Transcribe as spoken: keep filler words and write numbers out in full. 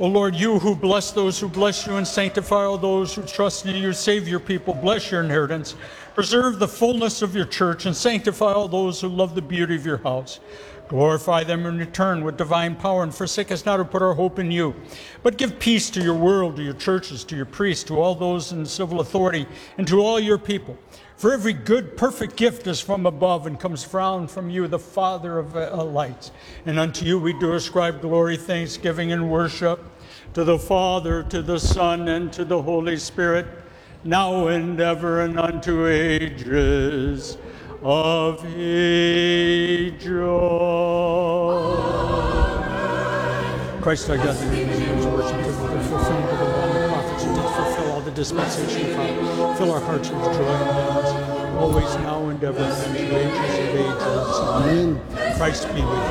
O Lord, you who bless those who bless you and sanctify all those who trust in you, save your people, bless your inheritance, preserve the fullness of your church, and sanctify all those who love the beauty of your house. Glorify them in return with divine power, and forsake us not who put our hope in you. But give peace to your world, to your churches, to your priests, to all those in civil authority, and to all your people. For every good, perfect gift is from above and comes down from you, the Father of uh, lights. And unto you we do ascribe glory, thanksgiving, and worship, to the Father, to the Son, and to the Holy Spirit, now and ever, and unto ages of ages. Amen. Christ our God, the name of Jesus, worship to the fulfillment of the law and the prophets, and to fulfill all the dispensation of God. Fill our hearts with joy and gladness, always, now, and ever, and unto ages of ages. Amen. Christ be with you.